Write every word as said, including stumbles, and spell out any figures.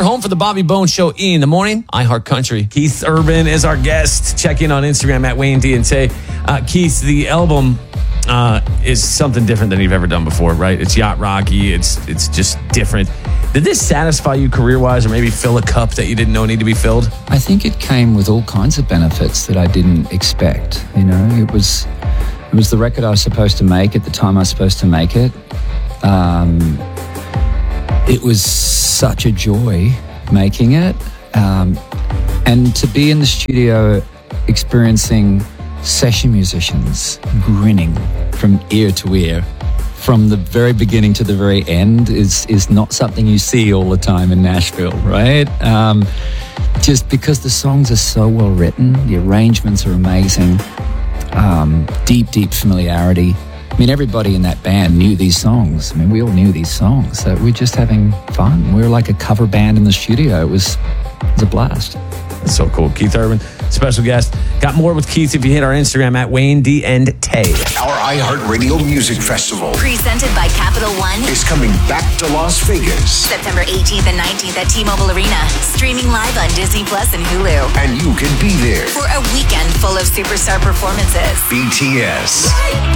your home for the Bobby Bones Show in the morning. iHeart Country. Keith Urban is our guest. Check in on Instagram at Wayne D and Tay. Uh, Keith, the album uh, is something different than you've ever done before, right? It's yacht rocky. It's it's just different. Did this satisfy you career-wise, or maybe fill a cup that you didn't know needed to be filled? I think it came with all kinds of benefits that I didn't expect. You know, it was it was the record I was supposed to make at the time I was supposed to make it. Um, it was such a joy making it, um, and to be in the studio experiencing session musicians grinning from ear to ear from the very beginning to the very end is is not something you see all the time in Nashville, right? Um, just because the songs are so well written, the arrangements are amazing, um, deep, deep familiarity. I mean, everybody in that band knew these songs. I mean, we all knew these songs. So we're just having fun. We were like a cover band in the studio. It was, it was a blast. That's so cool. Keith Urban, special guest. Got more with Keith if you hit our Instagram at Wayne D and Tay. Our iHeartRadio Music Festival, presented by Capital One, is coming back to Las Vegas. September eighteenth and nineteenth at T-Mobile Arena. Streaming live on Disney Plus and Hulu. And you can be there for a weekend full of superstar performances. B T S,